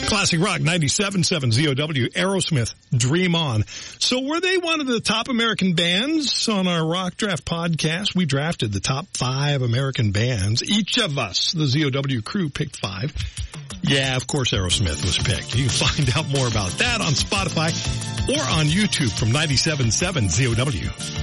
Classic Rock 97.7 ZOW, Aerosmith, Dream On. So were they one of the top American bands? On our Rock Draft podcast, we drafted the top 5 American bands. Each of us, the ZOW crew, picked 5. Yeah, of course Aerosmith was picked. You can find out more about that on Spotify or on YouTube from 97.7 ZOW.